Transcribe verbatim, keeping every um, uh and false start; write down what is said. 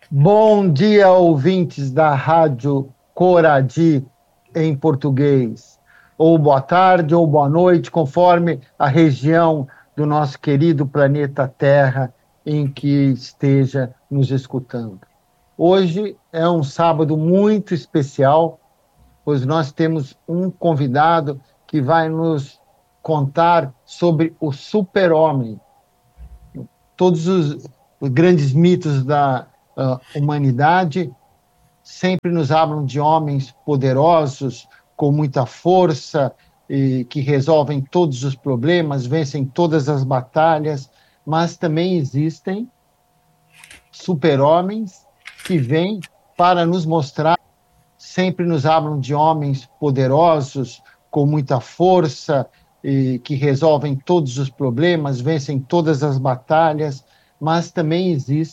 Bom dia, ouvintes da Rádio Coradi em português. Ou boa tarde ou boa noite, conforme a região do nosso querido planeta Terra em que esteja nos escutando. Hoje é um sábado muito especial, pois nós temos um convidado que vai nos contar sobre o super-homem. Todos os, os grandes mitos da uh, humanidade sempre nos hablam de homens poderosos, com muita força, e que resolvem todos os problemas, vencem todas as batalhas, mas também existem super-homens que vêm para nos mostrar, sempre nos hablam de homens poderosos, com muita força, e que resolvem todos os problemas, vencem todas as batalhas, mas também existem